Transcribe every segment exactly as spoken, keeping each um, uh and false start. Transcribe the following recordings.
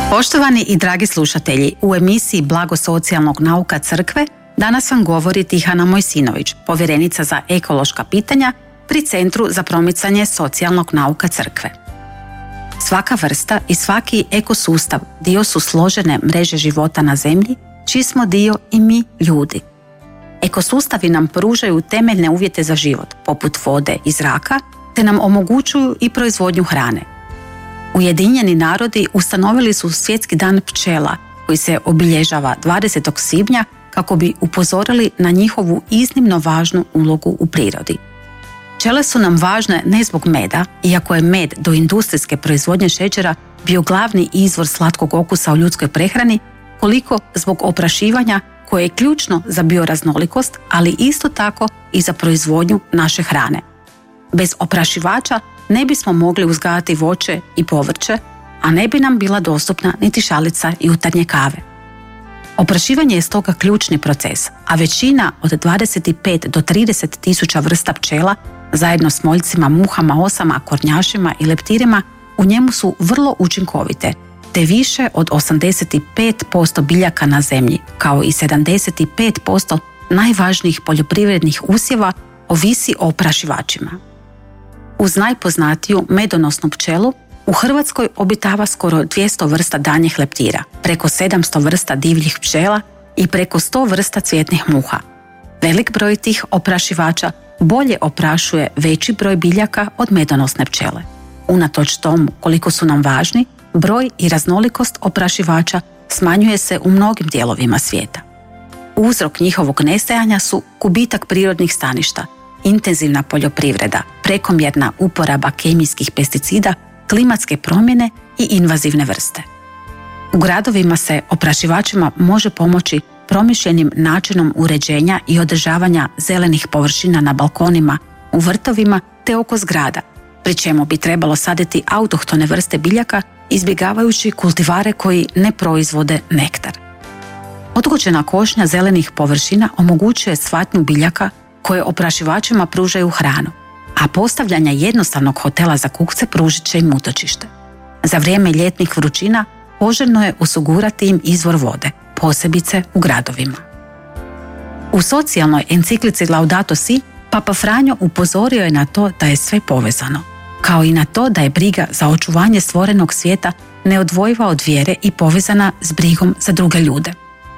Poštovani i dragi slušatelji, u emisiji Blago socijalnog nauka crkve danas vam govori Tihana Mojsinović, povjerenica za ekološka pitanja pri Centru za promicanje socijalnog nauka crkve. Svaka vrsta i svaki ekosustav dio su složene mreže života na zemlji, čiji smo dio i mi ljudi. Ekosustavi nam pružaju temeljne uvjete za život, poput vode i zraka, te nam omogućuju i proizvodnju hrane. Ujedinjeni narodi ustanovili su Svjetski dan pčela, koji se obilježava dvadesetog svibnja kako bi upozorili na njihovu iznimno važnu ulogu u prirodi. Pčele su nam važne ne zbog meda, iako je med do industrijske proizvodnje šećera bio glavni izvor slatkog okusa u ljudskoj prehrani, koliko zbog oprašivanja koje je ključno za bioraznolikost, ali isto tako i za proizvodnju naše hrane. Bez oprašivača ne bismo mogli uzgajati voće i povrće, a ne bi nam bila dostupna niti šalica jutarnje kave. Oprašivanje je stoga ključni proces, a većina od dvadeset pet do trideset tisuća vrsta pčela, zajedno s moljcima, muhama, osama, kornjašima i leptirima, u njemu su vrlo učinkovite, te više od osamdeset pet posto biljaka na zemlji, kao i sedamdeset pet posto najvažnijih poljoprivrednih usjeva, ovisi o oprašivačima. Uz najpoznatiju medonosnu pčelu, u Hrvatskoj obitava skoro dvjesto vrsta danjih leptira, preko sedamsto vrsta divljih pčela i preko sto vrsta cvjetnih muha. Velik broj tih oprašivača bolje oprašuje veći broj biljaka od medonosne pčele. Unatoč tomu koliko su nam važni, broj i raznolikost oprašivača smanjuje se u mnogim dijelovima svijeta. Uzrok njihovog nestajanja su gubitak prirodnih staništa, intenzivna poljoprivreda, prekomjerna uporaba kemijskih pesticida, klimatske promjene i invazivne vrste. U gradovima se oprašivačima može pomoći promišljenim načinom uređenja i održavanja zelenih površina na balkonima, u vrtovima te oko zgrada, pri čemu bi trebalo saditi autohtone vrste biljaka, izbjegavajući kultivare koji ne proizvode nektar. Odgođena košnja zelenih površina omogućuje cvatnju biljaka koje oprašivačima pružaju hranu, a postavljanje jednostavnog hotela za kukce pružit će im utočište. Za vrijeme ljetnih vrućina poželjno je osigurati im izvor vode, posebice u gradovima. U socijalnoj enciklici Laudato Si, Papa Franjo upozorio je na to da je sve povezano, kao i na to da je briga za očuvanje stvorenog svijeta neodvojiva od vjere i povezana s brigom za druge ljude.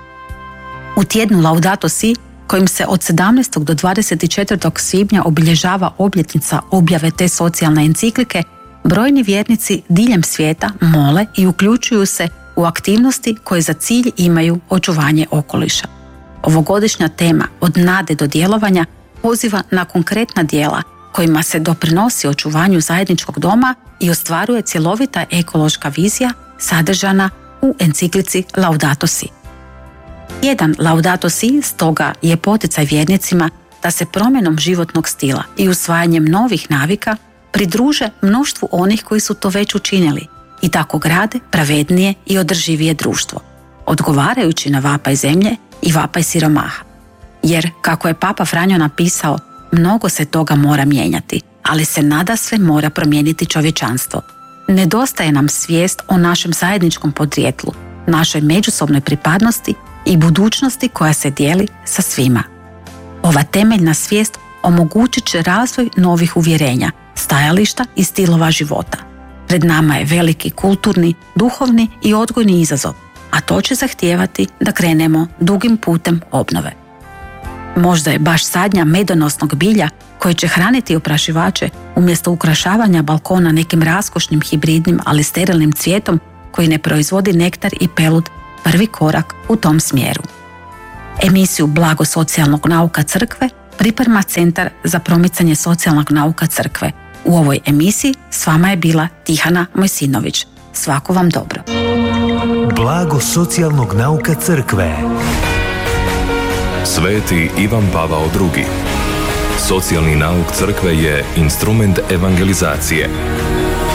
U tjednu Laudato Si, kojim se od sedamnaestog do dvadeset četvrtog svibnja obilježava obljetnica objave te socijalne enciklike, brojni vjernici diljem svijeta mole i uključuju se u aktivnosti koje za cilj imaju očuvanje okoliša. Ovogodišnja tema od nade do djelovanja poziva na konkretna djela kojima se doprinosi očuvanju zajedničkog doma i ostvaruje cjelovita ekološka vizija sadržana u enciklici Laudato Si. Jedan Laudato Si stoga je poticaj vjernicima da se promjenom životnog stila i usvajanjem novih navika pridruže mnoštvu onih koji su to već učinili i tako grade pravednije i održivije društvo, odgovarajući na vapaj zemlje i vapaj siromaha. Jer, kako je Papa Franjo napisao, mnogo se toga mora mijenjati, ali se nadasve mora promijeniti čovječanstvo. Nedostaje nam svijest o našem zajedničkom podrijetlu, našoj međusobnoj pripadnosti i budućnosti koja se dijeli sa svima. Ova temeljna svijest omogućit će razvoj novih uvjerenja, stajališta i stilova života. Pred nama je veliki kulturni, duhovni i odgojni izazov, a to će zahtijevati da krenemo dugim putem obnove. Možda je baš sadnja medonosnog bilja koje će hraniti oprašivače umjesto ukrašavanja balkona nekim raskošnim hibridnim ali sterilnim cvijetom koji ne proizvodi nektar i pelud prvi korak u tom smjeru. Emisiju Blago socijalnog nauka crkve priprema Centar za promicanje socijalnog nauka crkve. U ovoj emisiji s vama je bila Tihana Mojsinović. Svako vam dobro. Blago socijalnog nauka crkve. Sveti Ivan Pavao drugi. Socijalni nauk crkve je instrument evangelizacije.